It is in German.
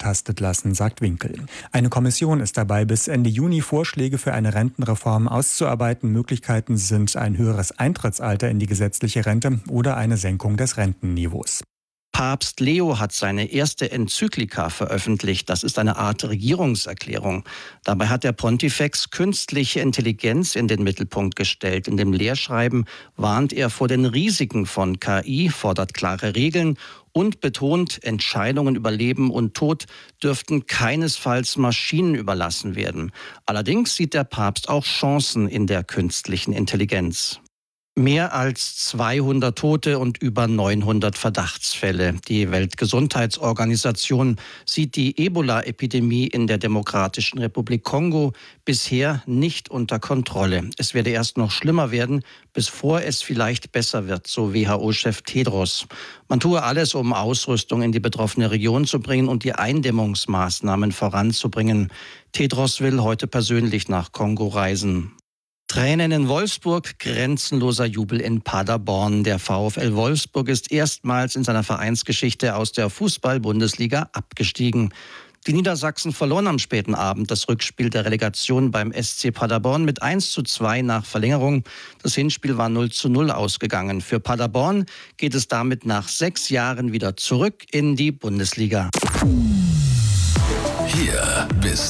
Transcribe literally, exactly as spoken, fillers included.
unangetastet lassen, sagt Winkel. Eine Kommission ist dabei, bis Ende Juni Vorschläge für eine Rentenreform auszuarbeiten. Möglichkeiten sind ein höheres Eintrittsalter in die gesetzliche Rente oder eine Senkung des Rentenniveaus. Papst Leo hat seine erste Enzyklika veröffentlicht. Das ist eine Art Regierungserklärung. Dabei hat der Pontifex künstliche Intelligenz in den Mittelpunkt gestellt. In dem Lehrschreiben warnt er vor den Risiken von K I, fordert klare Regeln und betont, Entscheidungen über Leben und Tod dürften keinesfalls Maschinen überlassen werden. Allerdings sieht der Papst auch Chancen in der künstlichen Intelligenz. Mehr als zweihundert Tote und über neunhundert Verdachtsfälle. Die Weltgesundheitsorganisation sieht die Ebola-Epidemie in der Demokratischen Republik Kongo bisher nicht unter Kontrolle. Es werde erst noch schlimmer werden, bevor es vielleicht besser wird, so W H O-Chef Tedros. Man tue alles, um Ausrüstung in die betroffene Region zu bringen und die Eindämmungsmaßnahmen voranzubringen. Tedros will heute persönlich nach Kongo reisen. Tränen in Wolfsburg, grenzenloser Jubel in Paderborn. Der VfL Wolfsburg ist erstmals in seiner Vereinsgeschichte aus der Fußball-Bundesliga abgestiegen. Die Niedersachsen verloren am späten Abend das Rückspiel der Relegation beim S C Paderborn mit eins zu zwei nach Verlängerung. Das Hinspiel war null zu null ausgegangen. Für Paderborn geht es damit nach sechs Jahren wieder zurück in die Bundesliga. Hier bis